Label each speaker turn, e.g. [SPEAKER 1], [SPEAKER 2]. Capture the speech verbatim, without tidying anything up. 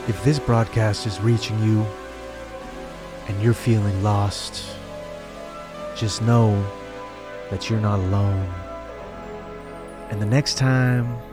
[SPEAKER 1] If this broadcast is reaching you and you're feeling lost, just know that you're not alone. And the next time